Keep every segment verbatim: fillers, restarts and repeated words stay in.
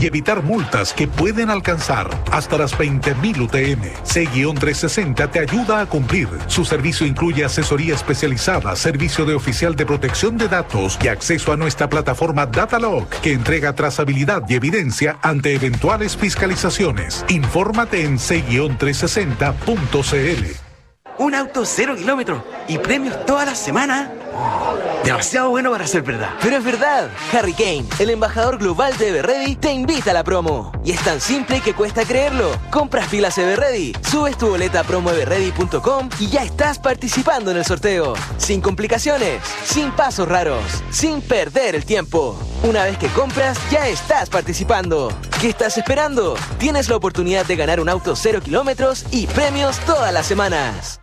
y evitar multas que pueden alcanzar hasta las veinte mil U T M. C trescientos sesenta te ayuda a cumplir. Su servicio incluye asesoría especializada, servicio de oficial de protección de datos y acceso a nuestra plataforma Datalog, que entrega trazabilidad y evidencia ante eventuales fiscalizaciones. Infórmate en C trescientos sesenta punto c l. Un auto cero kilómetros y premios toda la semana. Demasiado bueno para ser verdad. Pero es verdad. Harry Kane, el embajador global de Everready, te invita a la promo. Y es tan simple que cuesta creerlo. Compras pilas Everready, subes tu boleta a promo everready punto com y ya estás participando en el sorteo. Sin complicaciones, sin pasos raros, sin perder el tiempo. Una vez que compras, ya estás participando. ¿Qué estás esperando? Tienes la oportunidad de ganar un auto cero kilómetros y premios todas las semanas.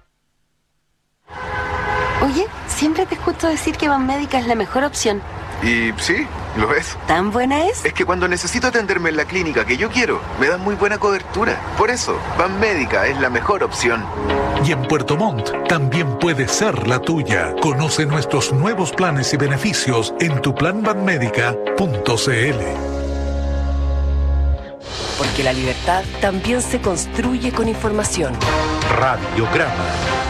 Oye, siempre te escucho decir que Banmédica es la mejor opción. Y sí, lo es. ¿Tan buena es? Es que cuando necesito atenderme en la clínica que yo quiero, me dan muy buena cobertura. Por eso, Banmédica es la mejor opción. Y en Puerto Montt también puede ser la tuya. Conoce nuestros nuevos planes y beneficios en tu plan banmédica punto c l. Porque la libertad también se construye con información. Radiograma.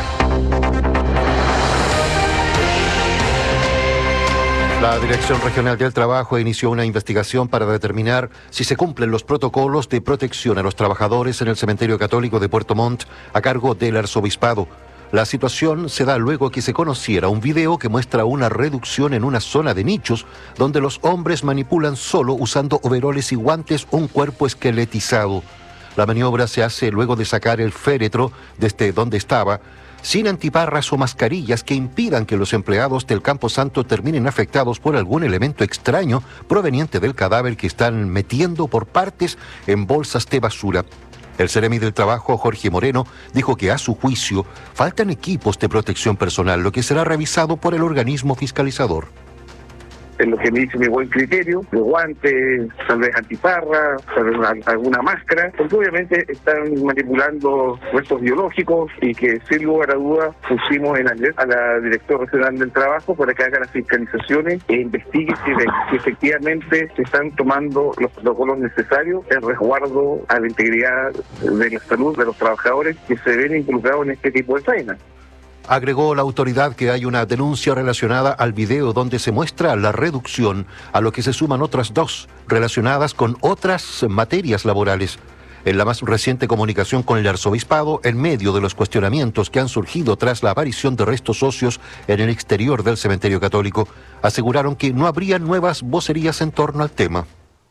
La Dirección Regional del Trabajo inició una investigación para determinar si se cumplen los protocolos de protección a los trabajadores en el Cementerio Católico de Puerto Montt a cargo del Arzobispado. La situación se da luego que se conociera un video que muestra una reducción en una zona de nichos donde los hombres manipulan solo usando overoles y guantes un cuerpo esqueletizado. La maniobra se hace luego de sacar el féretro desde donde estaba, sin antiparras o mascarillas que impidan que los empleados del Camposanto terminen afectados por algún elemento extraño proveniente del cadáver que están metiendo por partes en bolsas de basura. El Seremi del Trabajo, Jorge Moreno, dijo que a su juicio faltan equipos de protección personal, lo que será revisado por el organismo fiscalizador. En lo que me dice mi buen criterio, los guantes, tal vez antiparra, tal vez una, alguna máscara, porque obviamente están manipulando restos biológicos y que sin lugar a dudas pusimos en alerta a la Dirección Regional del Trabajo para que haga las fiscalizaciones e investigue si, si efectivamente se están tomando los protocolos necesarios en resguardo a la integridad de la salud de los trabajadores que se ven involucrados en este tipo de faenas. Agregó la autoridad que hay una denuncia relacionada al video donde se muestra la reducción, a lo que se suman otras dos relacionadas con otras materias laborales. En la más reciente comunicación con el Arzobispado, en medio de los cuestionamientos que han surgido tras la aparición de restos óseos en el exterior del cementerio católico, aseguraron que no habría nuevas vocerías en torno al tema.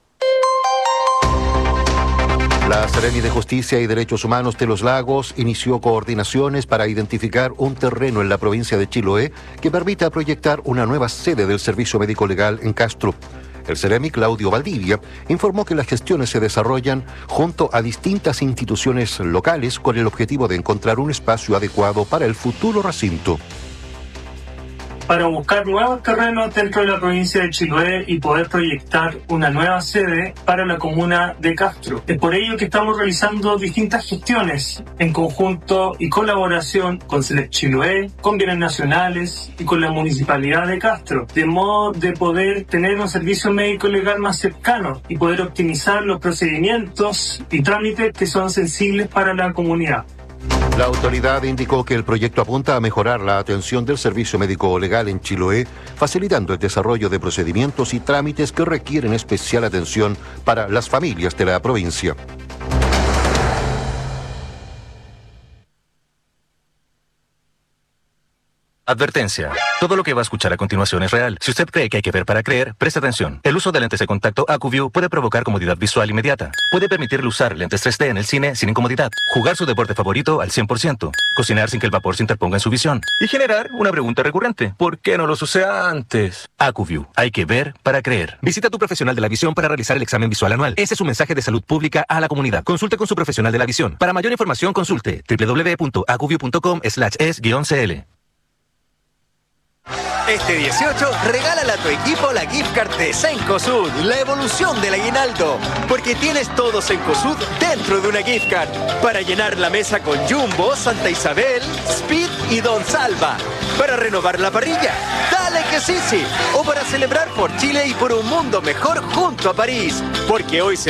La Seremi de Justicia y Derechos Humanos de los Lagos inició coordinaciones para identificar un terreno en la provincia de Chiloé que permita proyectar una nueva sede del Servicio Médico Legal en Castro. El Seremi, Claudio Valdivia, informó que las gestiones se desarrollan junto a distintas instituciones locales con el objetivo de encontrar un espacio adecuado para el futuro recinto. Para buscar nuevos terrenos dentro de la provincia de Chiloé y poder proyectar una nueva sede para la comuna de Castro. Es por ello que estamos realizando distintas gestiones en conjunto y colaboración con Select Chiloé, con bienes nacionales y con la municipalidad de Castro, de modo de poder tener un servicio médico legal más cercano y poder optimizar los procedimientos y trámites que son sensibles para la comunidad. La autoridad indicó que el proyecto apunta a mejorar la atención del servicio médico legal en Chiloé, facilitando el desarrollo de procedimientos y trámites que requieren especial atención para las familias de la provincia. Advertencia. Todo lo que va a escuchar a continuación es real. Si usted cree que hay que ver para creer, preste atención. El uso de lentes de contacto AcuView puede provocar comodidad visual inmediata. Puede permitirle usar lentes tres D en el cine sin incomodidad. Jugar su deporte favorito al cien por ciento. Cocinar sin que el vapor se interponga en su visión. Y generar una pregunta recurrente. ¿Por qué no los usé antes? AcuView. Hay que ver para creer. Visita a tu profesional de la visión para realizar el examen visual anual. Ese es un mensaje de salud pública a la comunidad. Consulte con su profesional de la visión. Para mayor información, consulte doble u doble u doble u punto acuview punto com slash es guión c l. Este dieciocho, regálale a tu equipo la gift card de Cencosud, la evolución del aguinaldo. Porque tienes todo Cencosud dentro de una gift card. Para llenar la mesa con Jumbo, Santa Isabel, Speed y Don Salva. Para renovar la parrilla, dale que sí, sí. O para celebrar por Chile y por un mundo mejor junto a París. Porque hoy se